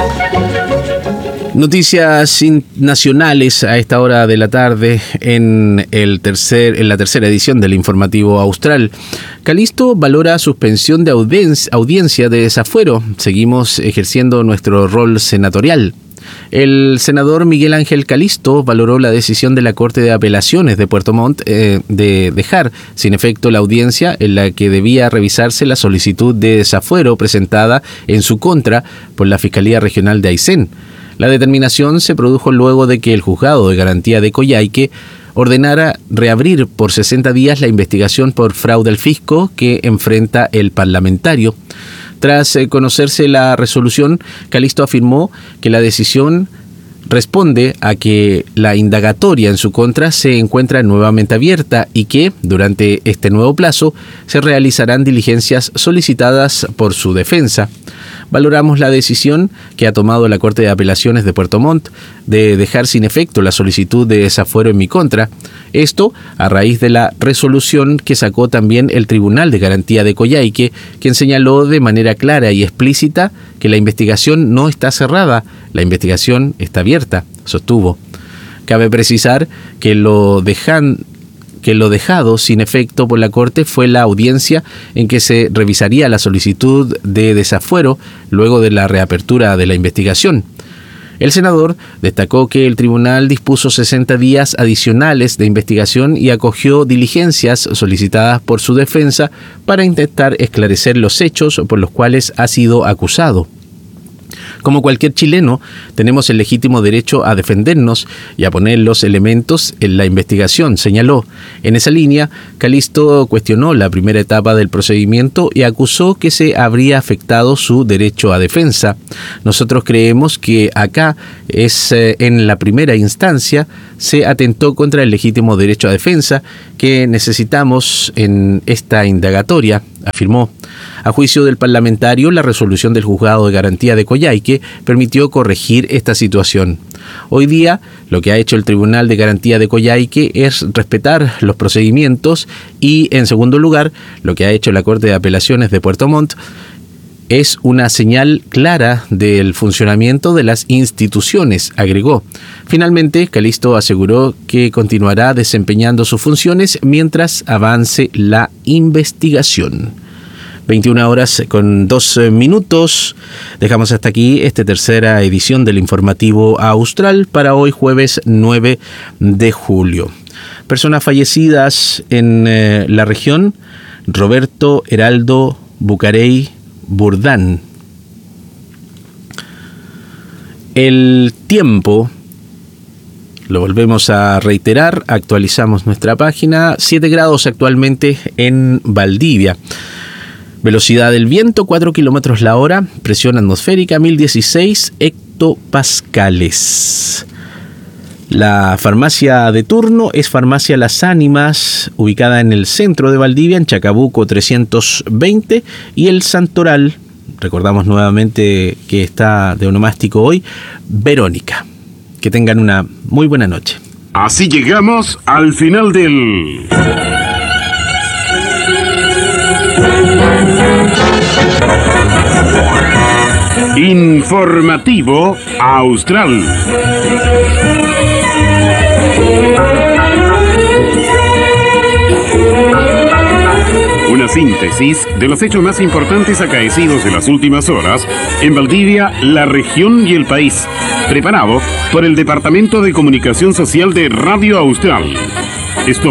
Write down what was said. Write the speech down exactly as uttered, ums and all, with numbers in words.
Noticias nacionales a esta hora de la tarde en, el tercer, en la tercera edición del Informativo Austral. Calisto valora suspensión de audiencia, audiencia de desafuero. Seguimos ejerciendo nuestro rol senatorial. El senador Miguel Ángel Calisto valoró la decisión de la Corte de Apelaciones de Puerto Montt eh, de dejar sin efecto la audiencia en la que debía revisarse la solicitud de desafuero presentada en su contra por la Fiscalía Regional de Aysén. La determinación se produjo luego de que el Juzgado de Garantía de Coyhaique ordenara reabrir por sesenta días la investigación por fraude al fisco que enfrenta el parlamentario. Tras eh, conocerse la resolución, Calisto afirmó que la decisión responde a que la indagatoria en su contra se encuentra nuevamente abierta y que, durante este nuevo plazo, se realizarán diligencias solicitadas por su defensa. Valoramos la decisión que ha tomado la Corte de Apelaciones de Puerto Montt de dejar sin efecto la solicitud de desafuero en mi contra. Esto a raíz de la resolución que sacó también el Tribunal de Garantía de Coyhaique, quien señaló de manera clara y explícita que la investigación no está cerrada, la investigación está abierta, sostuvo. Cabe precisar que lo dejan que lo dejado sin efecto por la Corte fue la audiencia en que se revisaría la solicitud de desafuero luego de la reapertura de la investigación. El senador destacó que el tribunal dispuso sesenta días adicionales de investigación y acogió diligencias solicitadas por su defensa para intentar esclarecer los hechos por los cuales ha sido acusado. Como cualquier chileno, tenemos el legítimo derecho a defendernos y a poner los elementos en la investigación, señaló. En esa línea, Calisto cuestionó la primera etapa del procedimiento y acusó que se habría afectado su derecho a defensa. Nosotros creemos que acá es eh, en la primera instancia se atentó contra el legítimo derecho a defensa que necesitamos en esta indagatoria, afirmó. A juicio del parlamentario, la resolución del Juzgado de Garantía de Coyhaique permitió corregir esta situación. Hoy día, lo que ha hecho el Tribunal de Garantía de Coyhaique es respetar los procedimientos y, en segundo lugar, lo que ha hecho la Corte de Apelaciones de Puerto Montt es una señal clara del funcionamiento de las instituciones, agregó. Finalmente, Calisto aseguró que continuará desempeñando sus funciones mientras avance la investigación. veintiuna horas con dos minutos. Dejamos hasta aquí esta tercera edición del Informativo Austral para hoy jueves nueve de julio. Personas fallecidas en eh, la región: Roberto Heraldo Bucarey Burdán. El tiempo, lo volvemos a reiterar, actualizamos nuestra página, siete grados actualmente en Valdivia. Velocidad del viento, cuatro kilómetros la hora. Presión atmosférica, mil dieciséis hectopascales. La farmacia de turno es Farmacia Las Ánimas, ubicada en el centro de Valdivia, en Chacabuco trescientos veinte. Y el Santoral, recordamos nuevamente que está de onomástico hoy, Verónica. Que tengan una muy buena noche. Así llegamos al final del... Informativo Austral. Una síntesis de los hechos más importantes acaecidos en las últimas horas en Valdivia, la región y el país. Preparado por el Departamento de Comunicación Social de Radio Austral. Esto